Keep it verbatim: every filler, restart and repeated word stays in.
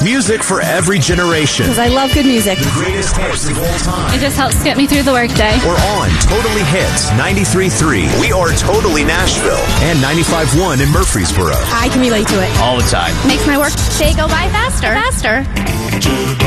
Music for every generation. Because I love good music. The greatest hits of all time. It just helps get me through the workday. We're on Totally Hits ninety-three point three. We are Totally Nashville and ninety-five point one in Murfreesboro. I can relate to it. All the time. Makes my workday go by faster. Faster.